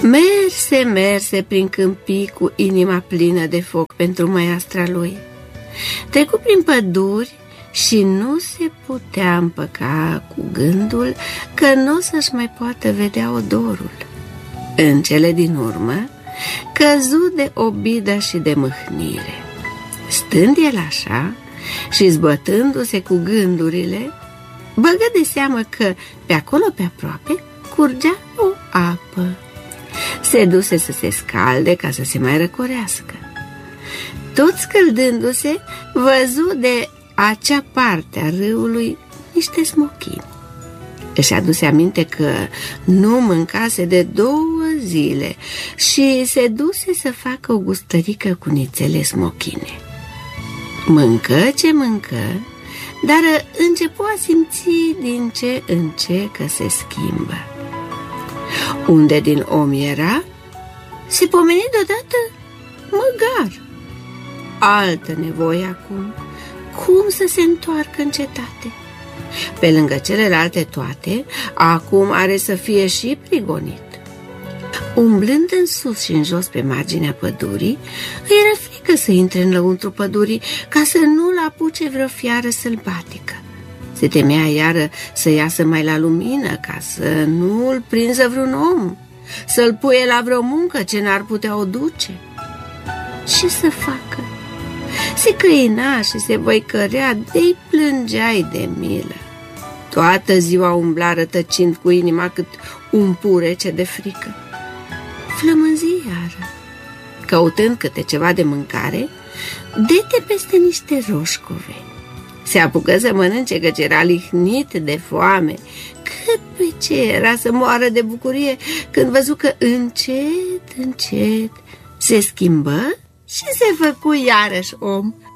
Merse prin câmpii cu inima plină de foc pentru măiastra lui. Trecu prin păduri și nu se putea împăca cu gândul că nu o să-și mai poată vedea odorul. În cele din urmă, căzu de obidă și de mâhnire. Stând el așa și zbătându-se cu gândurile, băgă de seamă că pe acolo pe aproape curgea o apă. Se duse să se scalde ca să se mai răcorească. Tot scăldându-se, văzu de acea parte a râului niște smochini. Își aduse aminte că nu mâncase de 2 zile și se duse să facă o gustărică cu nițele smochine. Mâncă ce mâncă, dar începu a simți din ce în ce că se schimbă. Unde din om era, se pomeni deodată măgar. Altă nevoie acum, cum să se întoarcă în cetate. Pe lângă celelalte toate, acum are să fie și prigonit. Umblând în sus și în jos pe marginea pădurii, îi era frică să intre înăuntru pădurii ca să nu-l apuce vreo fiară sălbatică. Se temea iară să iasă mai la lumină ca să nu îl prinză vreun om, să-l puie la vreo muncă ce n-ar putea o duce. Ce să facă? Se căina și se văicărea, de-i plângeai de milă. Toată ziua umbla rătăcind cu inima cât un purece de frică. Flămânzi iară. Căutând câte ceva de mâncare, dete peste niște roșcove. Se apucă să mănânce căci era lihnit de foame. Cât pe ce era să moară de bucurie când văzu că încet se schimbă și se făcu iarăși om.